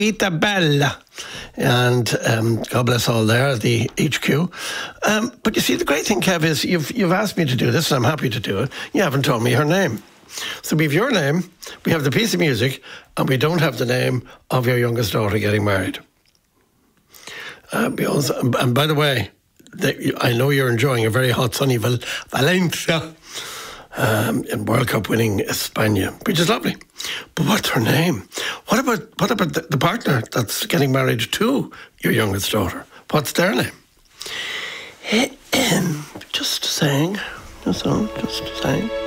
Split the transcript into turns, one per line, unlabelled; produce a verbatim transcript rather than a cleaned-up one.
Rita Bella. And um, God bless all there at the H Q. Um, but you see, the great thing, Kev, is you've, you've asked me to do this, and I'm happy to do it. You haven't told me her name. So we have your name, we have the piece of music, and we don't have the name of your youngest daughter getting married. Uh, because, and by the way, they, I know you're enjoying a very hot sunny Val- Valencia um, in World Cup winning España, which is lovely. But what's her name? What about what about the, the partner that's getting married to your youngest daughter? What's their name? Just saying, just, just saying.